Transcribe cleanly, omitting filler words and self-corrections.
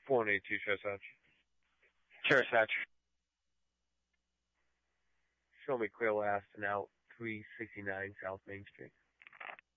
4182 Chestnut. Chestnut. Show me clear last and out 369 South Main Street.